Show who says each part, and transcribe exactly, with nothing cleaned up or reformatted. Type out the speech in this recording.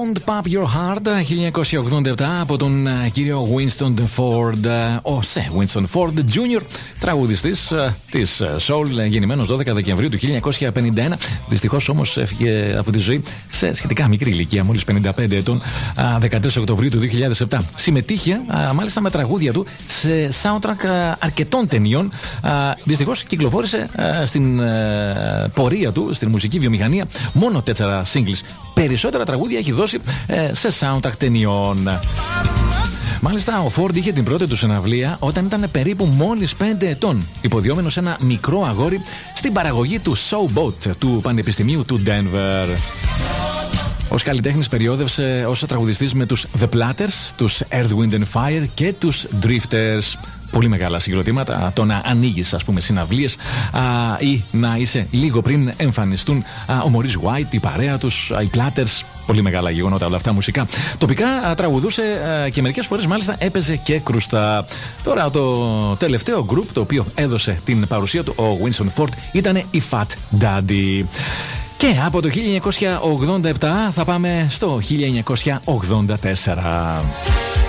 Speaker 1: Don't Pop Your Heart χίλια εννιακόσια ογδόντα επτά από τον uh, κύριο Winston Ford, uh, ο Σε Winston Ford Τζούνιορ, τραγουδιστής uh, της uh, Soul, γεννημένος δώδεκα Δεκεμβρίου του χίλια εννιακόσια πενήντα ένα. Δυστυχώς όμως έφυγε από τη ζωή σε σχετικά μικρή ηλικία, μόλις πενήντα πέντε ετών, uh, δεκατρείς Οκτωβρίου του δύο χιλιάδες επτά. Συμμετείχε uh, μάλιστα με τραγούδια του σε soundtrack uh, αρκετών ταινιών. Uh, δυστυχώς κυκλοφόρησε uh, στην uh, πορεία του, στην μουσική βιομηχανία, μόνο τέσσερα singles. Περισσότερα τραγούδια έχει δώσει ε, σε soundtrack ταινιών. Μάλιστα, ο Φόρντ είχε την πρώτη του συναυλία όταν ήταν περίπου μόλις πέντε ετών, υποδιόμενος ένα μικρό αγόρι στην παραγωγή του Showboat του Πανεπιστημίου του Denver. Ως καλλιτέχνης περιόδευσε ως τραγουδιστής με τους The Platters, τους Earth, Wind and Fire και τους Drifters. Πολύ μεγάλα συγκροτήματα. Το να ανοίγεις, ας πούμε, συναυλίες α, ή να είσαι λίγο πριν εμφανιστούν α, ο Maurice White, η παρέα τους, α, οι Platters. Πολύ μεγάλα γεγονότα όλα αυτά μουσικά. Τοπικά α, τραγουδούσε α, και μερικές φορές μάλιστα έπαιζε και κρούστα. Τώρα το τελευταίο group το οποίο έδωσε την παρουσία του ο Winston Ford ήταν η Fat Daddy. Και από το χίλια εννιακόσια ογδόντα επτά θα πάμε στο χίλια εννιακόσια ογδόντα τέσσερα.